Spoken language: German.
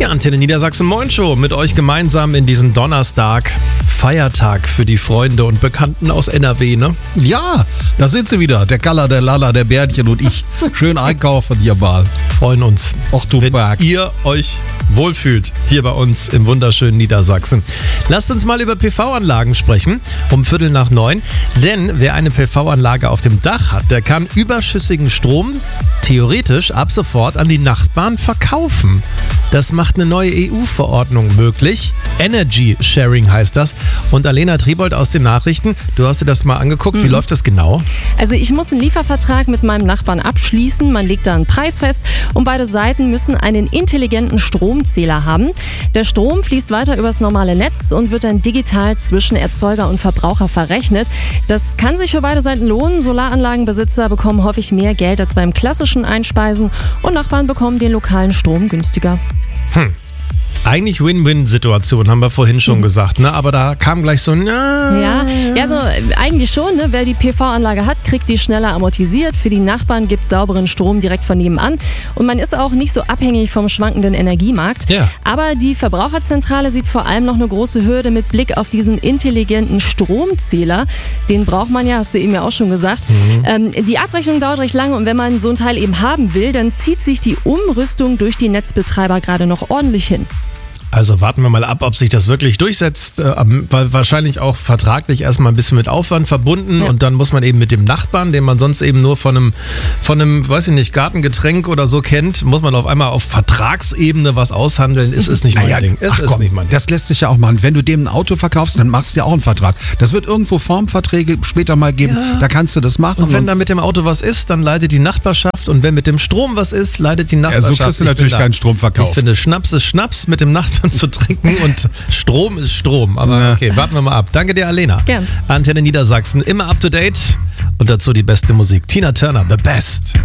Die Antenne Niedersachsen Moin Show mit euch gemeinsam in diesen Donnerstag. Feiertag für die Freunde und Bekannten aus NRW, ne? Ja, da sind sie wieder. Der Kaller, der Lalla, der Bärtchen und ich. Schön einkaufen hier mal. Freuen uns, Och du wenn Berg. ihr euch wohlfühlt hier bei uns im wunderschönen Niedersachsen. Lasst uns mal über PV-Anlagen sprechen, um 8:45. Denn wer eine PV-Anlage auf dem Dach hat, der kann überschüssigen Strom theoretisch ab sofort an die Nachbarn verkaufen. Das macht eine neue EU-Verordnung möglich. Energy Sharing heißt das. Und Alena Triebold aus den Nachrichten, du hast dir das mal angeguckt. Wie läuft das genau? Also ich muss einen Liefervertrag mit meinem Nachbarn abschließen. Man legt da einen Preis fest und beide Seiten müssen einen intelligenten Stromzähler haben. Der Strom fließt weiter übers normale Netz und wird dann digital zwischen Erzeuger und Verbraucher verrechnet. Das kann sich für beide Seiten lohnen. Solaranlagenbesitzer bekommen häufig mehr Geld als beim klassischen Einspeisen und Nachbarn bekommen den lokalen Strom günstiger. Eigentlich Win-Win-Situation, haben wir vorhin schon gesagt, ne? Aber da kam gleich so ein Ja, also eigentlich schon, ne? Wer die PV-Anlage hat, kriegt die schneller amortisiert. Für die Nachbarn gibt es sauberen Strom direkt von nebenan. Und man ist auch nicht so abhängig vom schwankenden Energiemarkt. Ja. Aber die Verbraucherzentrale sieht vor allem noch eine große Hürde mit Blick auf diesen intelligenten Stromzähler. Den braucht man ja, hast du eben ja auch schon gesagt. Die Abrechnung dauert recht lange und wenn man so ein Teil eben haben will, dann zieht sich die Umrüstung durch die Netzbetreiber gerade noch ordentlich hin. Also warten wir mal ab, ob sich das wirklich durchsetzt, weil wahrscheinlich auch vertraglich erstmal ein bisschen mit Aufwand verbunden und dann muss man eben mit dem Nachbarn, den man sonst eben nur von einem, weiß ich nicht, Gartengetränk oder so kennt, muss man auf einmal auf Vertragsebene was aushandeln, ist nicht mein Ding. Ach komm, das lässt sich ja auch machen. Wenn du dem ein Auto verkaufst, dann machst du ja auch einen Vertrag. Das wird irgendwo Formverträge später mal geben, da kannst du das machen. Und wenn da mit dem Auto was ist, dann leidet die Nachbarschaft und wenn mit dem Strom was ist, leidet die Nachbarschaft. so kriegst du natürlich keinen Strom verkauft. Ich finde, Schnaps ist Schnaps mit dem Nachbarn zu trinken und Strom ist Strom. Aber okay, warten wir mal ab. Danke dir, Alena. Gern. Antenne Niedersachsen, immer up to date und dazu die beste Musik. Tina Turner, The Best.